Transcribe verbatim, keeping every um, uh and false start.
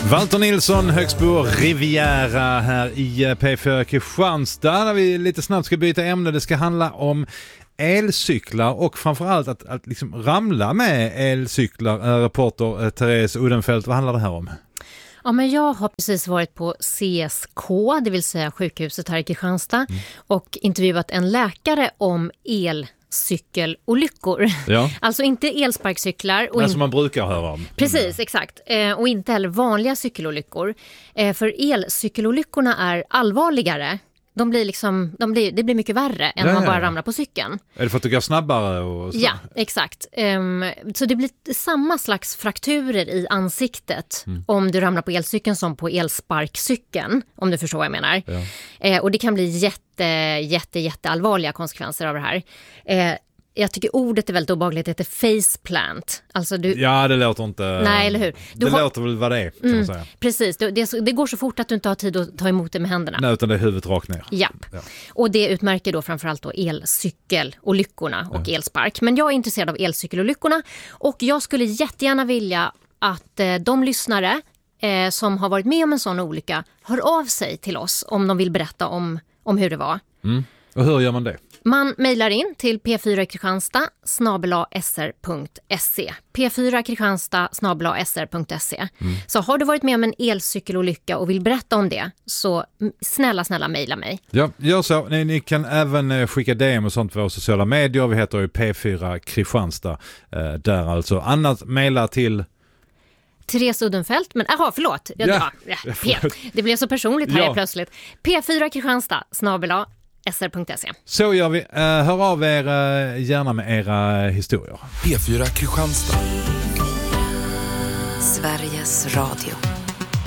Walter Nilsson, Högsbo Riviera här i P fyra Kristianstad, där vi lite snabbt ska byta ämne. Det ska handla om elcyklar och framförallt att, att liksom ramla med elcyklar. Reporter Therese Odenfelt, vad handlar det här om? Ja, men jag har precis varit på C S K, det vill säga sjukhuset här i Kristianstad, mm. och intervjuat en läkare om el cykelolyckor. Ja. Alltså inte elsparkcyklar. Och in... som man brukar höra om. Precis, mm. exakt. Eh, och inte heller vanliga cykelolyckor. Eh, för elcykelolyckorna är allvarligare. De blir liksom, de blir, det blir mycket värre än ja, man bara ja. ramlar på cykeln. Är det för att du går snabbare? Och så? Ja, exakt. Um, så det blir samma slags frakturer i ansiktet mm. om du ramlar på elcykeln som på elsparkcykeln, om du förstår vad jag menar. Ja. Eh, och det kan bli jätte, jätte, jätte allvarliga konsekvenser av det här. Eh, Jag tycker ordet är väldigt obehagligt, det heter faceplant. Alltså du... Ja, det låter inte... Nej, eller hur? Du det har... låter väl vad det är, kan mm, man säga. Precis, det, det, det går så fort att du inte har tid att ta emot det med händerna. Nej, utan det är huvudet rakt ner. Japp. Ja. Och det utmärker då framförallt då elcykelolyckorna och ja. elspark. Men jag är intresserad av elcykelolyckorna och jag skulle jättegärna vilja att eh, de lyssnare eh, som har varit med om en sån olycka hör av sig till oss om de vill berätta om, om hur det var. Mm. Och hur gör man det? Man mejlar in till p fyra kristianstad snabel-a s r punkt se. p fyra kristianstad snabel-a s r punkt se. Mm. Så har du varit med om en elcykelolycka och vill berätta om det, så snälla, snälla mejla mig. Ja, gör så. Ni, ni kan även skicka D M och sånt på våra sociala medier. Vi heter ju P fyra Kristianstad. Eh, där alltså. Annat mejla till... Therese Udenfelt, men aha, förlåt. Ja, ja, ja, P. Det blev så personligt här ja. plötsligt. p fyra kristianstad snabel-a s r punkt se. Så gör vi. Hör av er gärna med era historier. P fyra Kristianstad. Sveriges Radio.